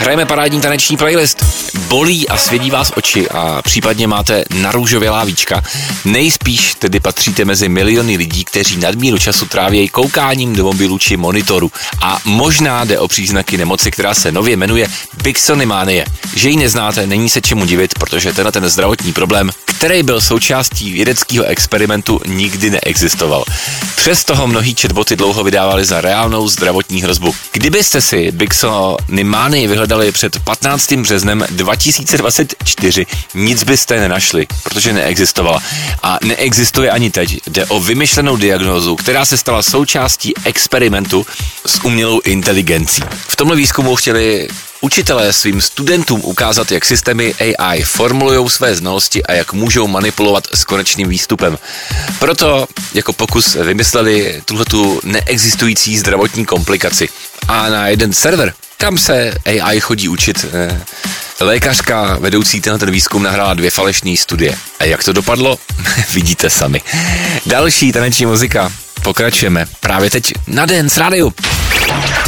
Hrajeme parádní taneční playlist. Bolí a svědí vás oči a případně máte narůžovělá víčka. Nejspíš tedy patříte mezi miliony lidí, kteří nadmíru času trávějí koukáním do mobilu či monitoru. A možná jde o příznaky nemoci, která se nově jmenuje Biksonymánie. Že ji neznáte, není se čemu divit, protože ten zdravotní problém, který byl součástí vědeckého experimentu, nikdy neexistoval. Přesto ho mnohý chatboty dlouho vydávali za reálnou zdravotní hrozbu. Kdybyste si Biksonymánii vyhledali před 15. březnem 2024, nic byste nenašli, protože neexistovala. A neexistuje ani teď. Jde o vymyšlenou diagnózu, která se stala součástí experimentu s umělou inteligencí. V tomhle výzkumu chtěli učitelé svým studentům ukázat, jak systémy AI formulují své znalosti a jak můžou manipulovat s konečným výstupem. Proto jako pokus vymysleli tuhletu neexistující zdravotní komplikaci. A na jeden server, kam se AI chodí učit, lékařka vedoucí ten výzkum nahrála 2 falešné studie. A jak to dopadlo? Vidíte sami. Další taneční muzika. Pokračujeme právě teď na Dance Radio.